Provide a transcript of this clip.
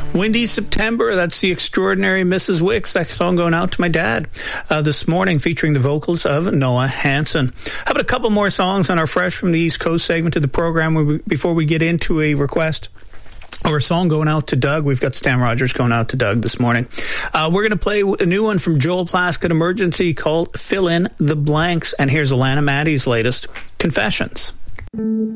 Windy September, that's the extraordinary Mrs. Wicks. That song going out to my dad this morning, featuring the vocals of Noah Hansen. How about a couple more songs on our Fresh from the East Coast segment of the program before we get into a request or a song going out to Doug? We've got Stan Rogers going out to Doug this morning. We're going to play a new one from Joel Plaskett Emergency called Fill in the Blanks. And here's Alana Maddie's latest, Confessions.